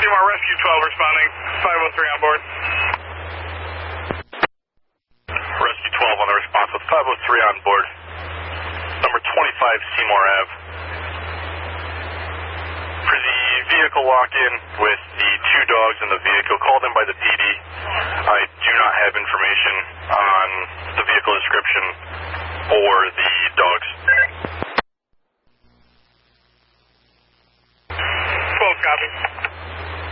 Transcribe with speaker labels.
Speaker 1: Seymour Rescue 12 responding, 503 on board.
Speaker 2: Rescue 12 on the response with 503 on board. Number 25 Seymour Ave. For the vehicle lock-in with the two dogs in the vehicle called in by the PD, I do not have information on the vehicle description or the dog's